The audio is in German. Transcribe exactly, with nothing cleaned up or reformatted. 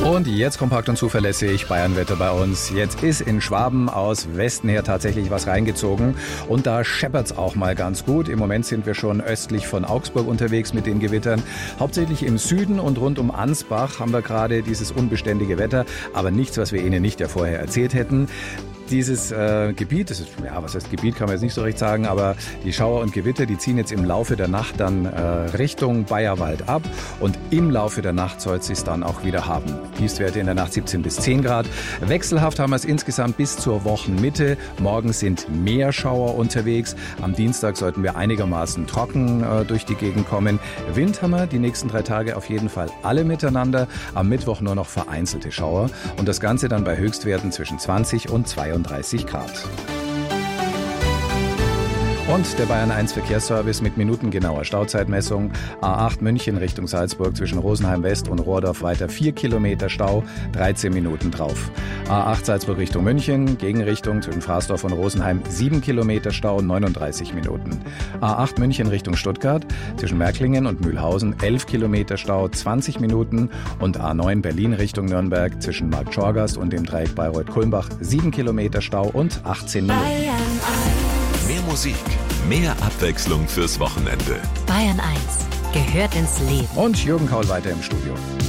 Und jetzt kompakt und zuverlässig Bayernwetter bei uns. Jetzt ist in Schwaben aus Westen her tatsächlich was reingezogen und da scheppert's auch mal ganz gut. Im Moment sind wir schon östlich von Augsburg unterwegs mit den Gewittern. Hauptsächlich im Süden und rund um Ansbach haben wir gerade dieses unbeständige Wetter, aber nichts, was wir Ihnen nicht ja vorher erzählt hätten. Dieses äh, Gebiet, das ist, ja, was heißt Gebiet, kann man jetzt nicht so recht sagen, aber die Schauer und Gewitter, die ziehen jetzt im Laufe der Nacht dann äh, Richtung Bayerwald ab und im Laufe der Nacht soll es sich dann auch wieder haben. Tiefstwerte in der Nacht siebzehn bis zehn Grad. Wechselhaft haben wir es insgesamt bis zur Wochenmitte. Morgen sind mehr Schauer unterwegs. Am Dienstag sollten wir einigermaßen trocken äh, durch die Gegend kommen. Wind haben wir die nächsten drei Tage auf jeden Fall alle miteinander. Am Mittwoch nur noch vereinzelte Schauer und das Ganze dann bei Höchstwerten zwischen zwanzig und zweiunddreißig Grad. Und der Bayern eins Verkehrsservice mit minutengenauer Stauzeitmessung. A acht München Richtung Salzburg zwischen Rosenheim West und Rohrdorf weiter vier Kilometer Stau, dreizehn Minuten drauf. A acht Salzburg Richtung München, Gegenrichtung zwischen Fraßdorf und Rosenheim sieben Kilometer Stau, neununddreißig Minuten. A acht München Richtung Stuttgart zwischen Märklingen und Mühlhausen elf Kilometer Stau, zwanzig Minuten. Und A neun Berlin Richtung Nürnberg zwischen Markt Schorgast und dem Dreieck Bayreuth-Kulmbach sieben Kilometer Stau und achtzehn Minuten. Mehr Musik, mehr Abwechslung fürs Wochenende. Bayern eins gehört ins Leben. Und Jürgen Kaul weiter im Studio.